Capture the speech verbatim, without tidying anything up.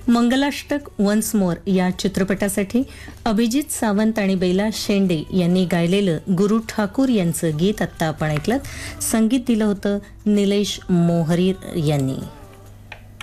Mangalashtak once more या चित्रपटासाठी अभिजित सावंत आणि बेला शेंडे यांनी गायलेलं गुरु ठाकूर यांचं गीत आत्ता आपण ऐकलं. संगीत दिलं होतं निलेश मोहरीर यांनी.